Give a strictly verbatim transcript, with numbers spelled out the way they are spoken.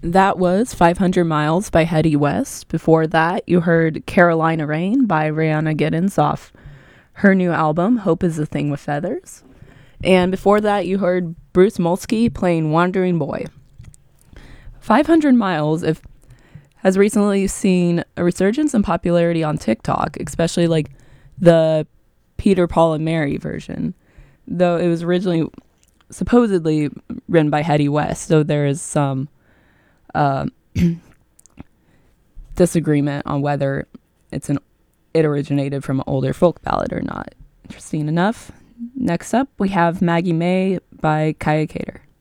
That was five hundred Miles by Hetty West. Before that, you heard Carolina Rain by Rihanna Giddens off her new album, Hope is a Thing with Feathers. And before that, you heard Bruce Molsky playing Wandering Boy. five hundred Miles if, has recently seen a resurgence in popularity on TikTok, especially like the Peter, Paul, and Mary version. Though it was originally supposedly written by Hetty West, so there is some uh, disagreement on whether it's an it originated from an older folk ballad or not. Interesting enough. Next up, we have Maggie May by Kaya Cater.